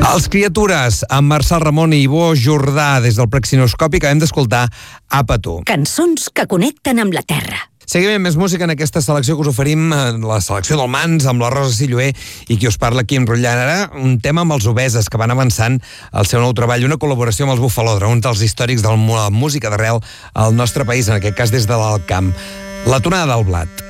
Els Criatures, amb Marçal Ramon i Ivo Jordà, des del Praxinoscopi, acabem d'escoltar Apa tu. Cançons que connecten amb la terra. Seguim amb més música en aquesta selecció que us oferim, la selecció del Mans, amb la Rosa Silloé i qui us parla aquí en Rotllant. Ara, un tema amb els Obeses, que van avançant el seu nou treball, una col·laboració amb els Bufalodra, un dels històrics de la música d'arrel al nostre país, en aquest cas des de l'Alt Camp. La tonada del blat.